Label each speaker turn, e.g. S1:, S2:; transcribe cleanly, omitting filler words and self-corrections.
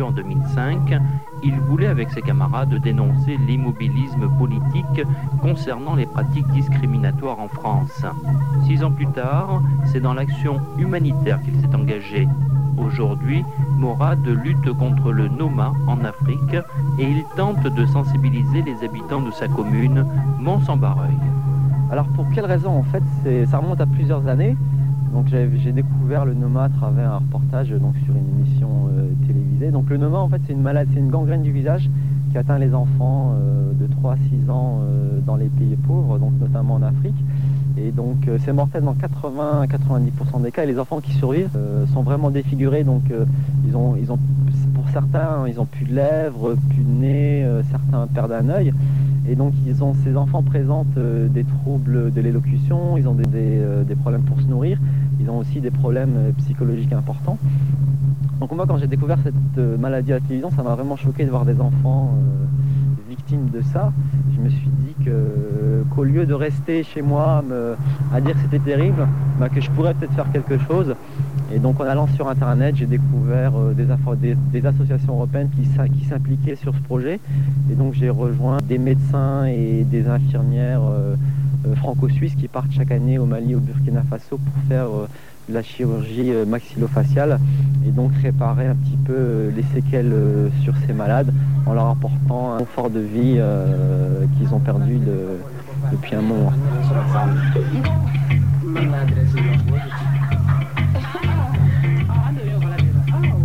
S1: en 2005, il voulait avec ses camarades dénoncer l'immobilisme politique concernant les pratiques discriminatoires en France. 6 ans plus tard, c'est dans l'action humanitaire qu'il s'est engagé. Aujourd'hui, Morad lutte contre le Noma en Afrique et il tente de sensibiliser les habitants de sa commune, Mont-Sambareuil.
S2: Alors pour quelle raison? En fait, ça remonte à plusieurs années. Donc j'ai découvert le Noma à travers un reportage donc, sur une émission télévisée. Donc le Noma, en fait, c'est une gangrène du visage qui atteint les enfants de 3 à 6 ans dans les pays pauvres, donc notamment en Afrique. Et donc c'est mortel dans 80-90% des cas. Et les enfants qui survivent sont vraiment défigurés. Donc ils ont, pour certains, ils n'ont plus de lèvres, plus de nez, certains perdent un œil. Et donc ces enfants présentent des troubles de l'élocution, ils ont des problèmes pour se nourrir, ils ont aussi des problèmes psychologiques importants. Donc moi, quand j'ai découvert cette maladie à la télévision, ça m'a vraiment choqué de voir des enfants victimes de ça. Je me suis dit qu'au lieu de rester chez moi à dire que c'était terrible, que je pourrais peut-être faire quelque chose. Et donc en allant sur internet, j'ai découvert des associations européennes qui s'impliquaient sur ce projet. Et donc j'ai rejoint des médecins et des infirmières franco-suisses qui partent chaque année au Mali, au Burkina Faso pour faire de la chirurgie maxillofaciale et donc réparer un petit peu les séquelles sur ces malades en leur apportant un confort de vie qu'ils ont perdu depuis un moment.